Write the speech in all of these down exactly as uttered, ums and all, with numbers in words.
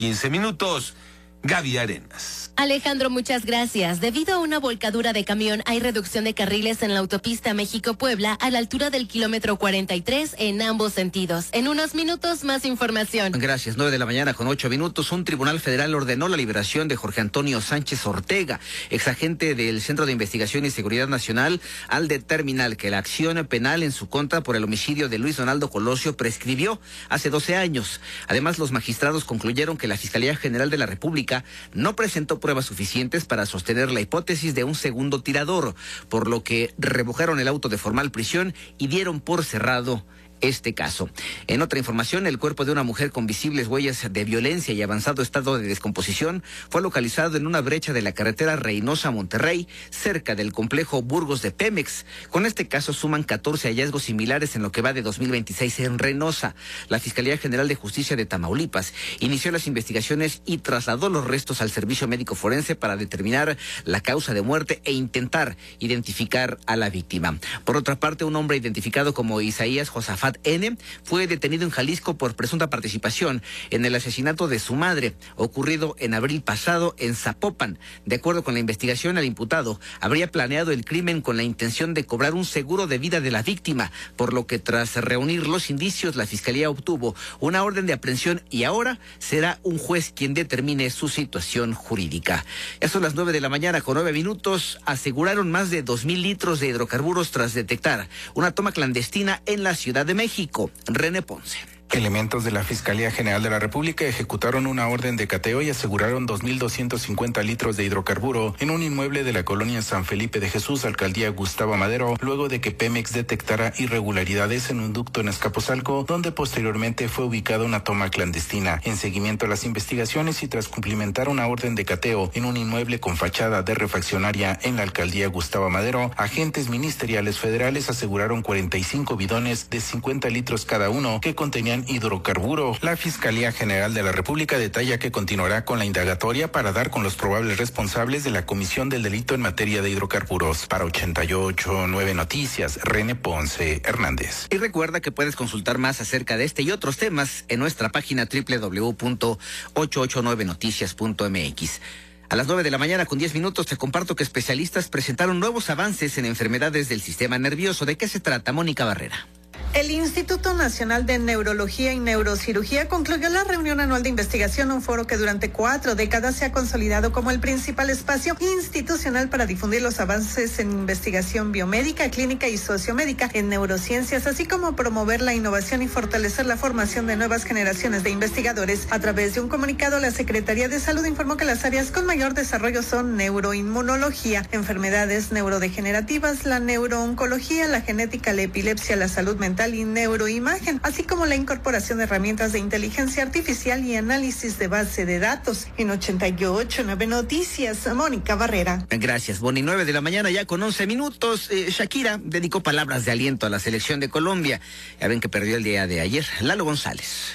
quince minutos. Gaby Arenas. Alejandro, muchas gracias. Debido a una volcadura de camión, hay reducción de carriles en la autopista México-Puebla a la altura del kilómetro cuarenta y tres en ambos sentidos. En unos minutos, más información. Gracias. Nueve de la mañana con ocho minutos. Un tribunal federal ordenó la liberación de Jorge Antonio Sánchez Ortega, exagente del Centro de Investigación y Seguridad Nacional, al determinar que la acción penal en su contra por el homicidio de Luis Donaldo Colosio prescribió hace doce años. Además, los magistrados concluyeron que la Fiscalía General de la República no presentó pruebas suficientes para sostener la hipótesis de un segundo tirador, por lo que revocaron el auto de formal prisión y dieron por cerrado este caso. En otra información, el cuerpo de una mujer con visibles huellas de violencia y avanzado estado de descomposición fue localizado en una brecha de la carretera Reynosa-Monterrey, cerca del complejo Burgos de Pemex. Con este caso suman catorce hallazgos similares en lo que va de dos mil veintiséis en Reynosa. La Fiscalía General de Justicia de Tamaulipas inició las investigaciones y trasladó los restos al Servicio Médico Forense para determinar la causa de muerte e intentar identificar a la víctima. Por otra parte, un hombre identificado como Isaías Josafat N fue detenido en Jalisco por presunta participación en el asesinato de su madre, ocurrido en abril pasado en Zapopan. De acuerdo con la investigación, el imputado habría planeado el crimen con la intención de cobrar un seguro de vida de la víctima, por lo que tras reunir los indicios, la Fiscalía obtuvo una orden de aprehensión y ahora será un juez quien determine su situación jurídica. Ya son las nueve de la mañana con nueve minutos. Aseguraron más de dos mil litros de hidrocarburos tras detectar una toma clandestina en la Ciudad de México. René Ponce. Elementos de la Fiscalía General de la República ejecutaron una orden de cateo y aseguraron dos mil doscientos cincuenta litros de hidrocarburo en un inmueble de la colonia San Felipe de Jesús, alcaldía Gustavo Madero, luego de que Pemex detectara irregularidades en un ducto en Azcapotzalco, donde posteriormente fue ubicada una toma clandestina. En seguimiento a las investigaciones y tras cumplimentar una orden de cateo en un inmueble con fachada de refaccionaria en la alcaldía Gustavo Madero, agentes ministeriales federales aseguraron cuarenta y cinco bidones de cincuenta litros cada uno que contenían hidrocarburo. La Fiscalía General de la República detalla que continuará con la indagatoria para dar con los probables responsables de la comisión del delito en materia de hidrocarburos. Para ochenta y ocho punto nueve Noticias, René Ponce Hernández. Y recuerda que puedes consultar más acerca de este y otros temas en nuestra página doble u doble u doble u punto ochocientos ochenta y nueve noticias punto m x. A las nueve de la mañana con diez minutos te comparto que especialistas presentaron nuevos avances en enfermedades del sistema nervioso. ¿De qué se trata, Mónica Barrera? El Instituto Nacional de Neurología y Neurocirugía concluyó la reunión anual de investigación, un foro que durante cuatro décadas se ha consolidado como el principal espacio institucional para difundir los avances en investigación biomédica, clínica y sociomédica en neurociencias, así como promover la innovación y fortalecer la formación de nuevas generaciones de investigadores. A través de un comunicado, la Secretaría de Salud informó que las áreas con mayor desarrollo son neuroinmunología, enfermedades neurodegenerativas, la neurooncología, la genética, la epilepsia, la salud mental y neuroimagen, así como la incorporación de herramientas de inteligencia artificial y análisis de base de datos. En ochenta y ocho punto nueve Noticias, Mónica Barrera. Gracias, Boni. Nueve de la mañana ya con once minutos. Eh, Shakira dedicó palabras de aliento a la selección de Colombia. Ya ven que perdió el día de ayer. Lalo González.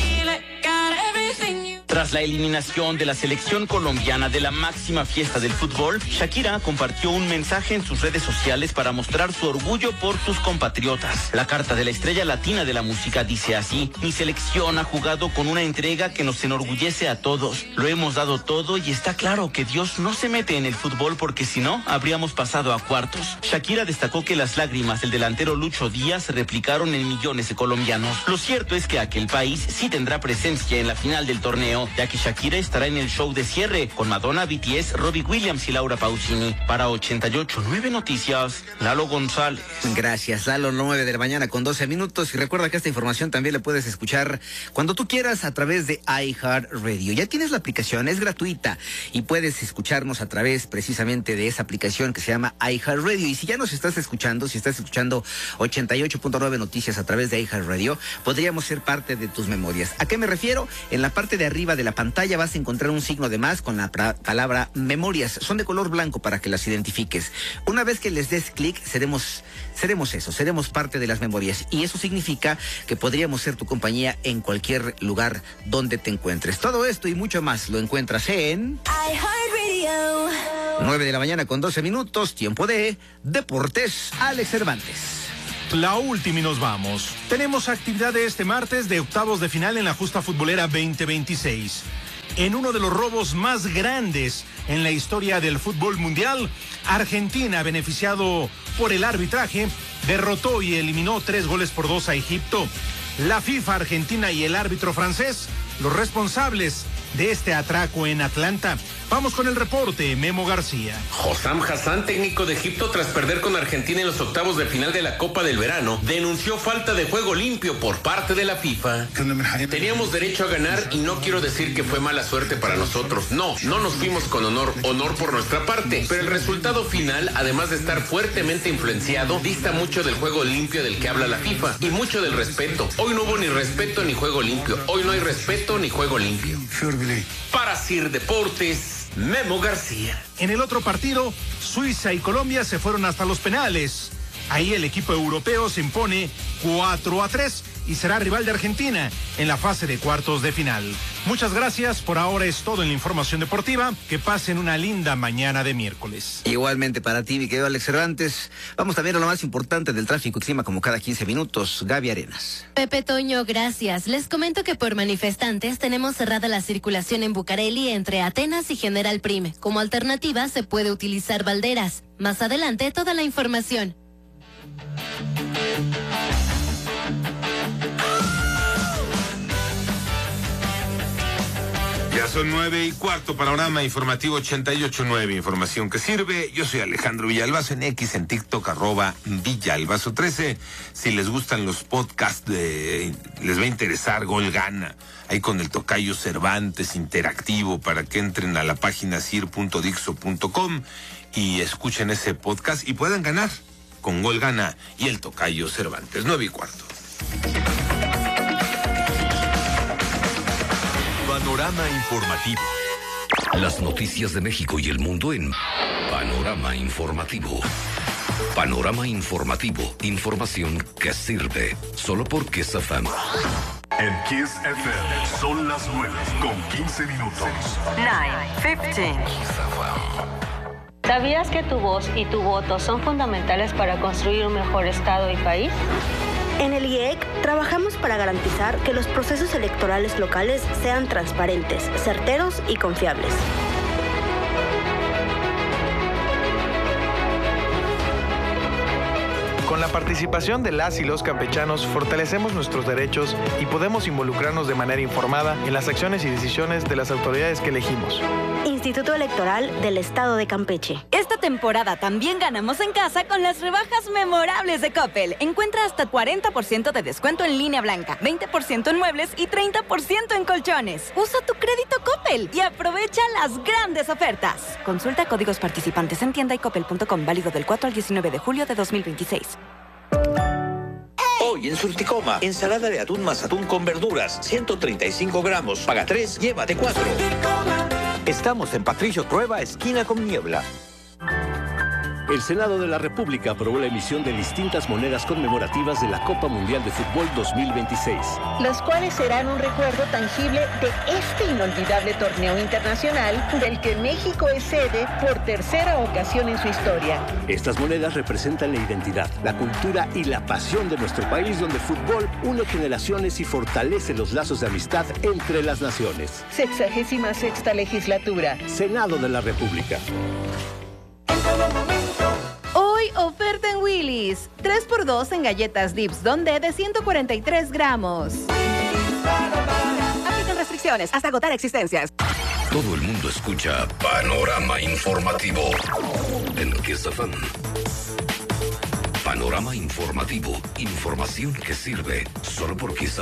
Tras la eliminación de la selección colombiana de la máxima fiesta del fútbol, Shakira compartió un mensaje en sus redes sociales para mostrar su orgullo por sus compatriotas. La carta de la estrella latina de la música dice así: mi selección ha jugado con una entrega que nos enorgullece a todos. Lo hemos dado todo y está claro que Dios no se mete en el fútbol porque si no, habríamos pasado a cuartos. Shakira destacó que las lágrimas del delantero Lucho Díaz se replicaron en millones de colombianos. Lo cierto es que aquel país sí tendrá presencia en la final del torneo, ya que Shakira estará en el show de cierre con Madonna, B T S, Robbie Williams y Laura Pausini. Para ochenta y ocho punto nueve Noticias, Lalo González. Gracias, Lalo. Nueve de la mañana con doce minutos. Y recuerda que esta información también la puedes escuchar cuando tú quieras a través de iHeartRadio. Ya tienes la aplicación, es gratuita y puedes escucharnos a través precisamente de esa aplicación que se llama iHeartRadio. Y si ya nos estás escuchando, si estás escuchando ochenta y ocho punto nueve Noticias a través de iHeartRadio, podríamos ser parte de tus memorias. ¿A qué me refiero? En la parte de arriba de la pantalla vas a encontrar un signo de más con la palabra memorias. Son de color blanco para que las identifiques. Una vez que les des clic, seremos, seremos eso, seremos parte de las memorias. Y eso significa que podríamos ser tu compañía en cualquier lugar donde te encuentres. Todo esto y mucho más lo encuentras en iHeartRadio. nueve de la mañana con doce minutos, tiempo de Deportes. Alex Cervantes. La última y nos vamos. Tenemos actividad de este martes de octavos de final en la justa futbolera veinte veintiséis. en uno de los robos más grandes en la historia del fútbol mundial. Argentina, beneficiado por el arbitraje, derrotó y eliminó tres goles por dos a Egipto. La FIFA, Argentina y el árbitro francés, los responsables de este atraco en Atlanta. Vamos con el reporte, Memo García. Hossam Hassan, técnico de Egipto, tras perder con Argentina en los octavos de final de la Copa del Verano, denunció falta de juego limpio por parte de la FIFA. Teníamos derecho a ganar y no quiero decir que fue mala suerte para nosotros. No, no nos fuimos con honor, honor por nuestra parte. Pero el resultado final, además de estar fuertemente influenciado, dista mucho del juego limpio del que habla la FIFA y mucho del respeto. Hoy no hubo ni respeto ni juego limpio. Hoy no hay respeto ni juego limpio. Para Sir Deportes, Memo García. En el otro partido, Suiza y Colombia se fueron hasta los penales. Ahí el equipo europeo se impone cuatro a tres y será rival de Argentina en la fase de cuartos de final. Muchas gracias, por ahora es todo en la información deportiva. Que pasen una linda mañana de miércoles. Igualmente para ti, mi querido Alex Cervantes. Vamos también a lo más importante del tráfico y clima como cada quince minutos. Gaby Arenas. Pepe Toño, gracias. Les comento que por manifestantes tenemos cerrada la circulación en Bucareli entre Atenas y General Prim. Como alternativa se puede utilizar Valderas. Más adelante toda la información. Ya son nueve y cuarto, panorama informativo ochenta y ocho nueve, información que sirve. Yo soy Alejandro Villalbazo, en X, en TikTok, arroba Villalbazo trece. Si les gustan los podcasts, de, les va a interesar Gol Gana, ahí con el tocayo Cervantes interactivo, para que entren a la página sir punto dixo punto com y escuchen ese podcast y puedan ganar con Gol Gana y el tocayo Cervantes. Nueve y cuarto. Panorama informativo. Las noticias de México y el mundo en Panorama Informativo. Panorama Informativo. Información que sirve. Solo por Kiss F M. En Kiss F M son las nueve con quince minutos. nueve, quince. ¿Sabías que tu voz y tu voto son fundamentales para construir un mejor Estado y país? En el I E C trabajamos para garantizar que los procesos electorales locales sean transparentes, certeros y confiables. Con la participación de las y los campechanos fortalecemos nuestros derechos y podemos involucrarnos de manera informada en las acciones y decisiones de las autoridades que elegimos. Instituto Electoral del Estado de Campeche. Esta temporada también ganamos en casa con las rebajas memorables de Coppel. Encuentra hasta cuarenta por ciento de descuento en línea blanca, veinte por ciento en muebles y treinta por ciento en colchones. Usa tu crédito Coppel y aprovecha las grandes ofertas. Consulta códigos participantes en tienda y coppel punto com, válido del cuatro al diecinueve de julio de dos mil veintiséis. Hoy en Surticoma, ensalada de atún más atún con verduras, ciento treinta y cinco gramos. Paga tres, llévate cuatro. Estamos en Patricio Trueba, esquina con Niebla. El Senado de la República aprobó la emisión de distintas monedas conmemorativas de la Copa Mundial de Fútbol dos mil veintiséis. Las cuales serán un recuerdo tangible de este inolvidable torneo internacional del que México es sede por tercera ocasión en su historia. Estas monedas representan la identidad, la cultura y la pasión de nuestro país, donde el fútbol une generaciones y fortalece los lazos de amistad entre las naciones. Sexagésima sexta legislatura. Senado de la República. Hoy oferta en Willy's. tres por dos en galletas Dips Donde de ciento cuarenta y tres gramos. Aplican restricciones hasta agotar existencias. Todo el mundo escucha Panorama Informativo en Kiss F M. Panorama Informativo. Información que sirve solo por Kiss